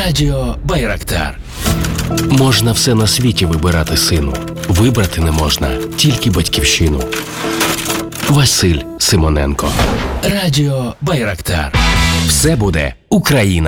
Радіо Байрактар. Можна все на світі вибирати, сину. Вибрати не можна тільки батьківщину. Василь Симоненко. Радіо Байрактар. Все буде Україна.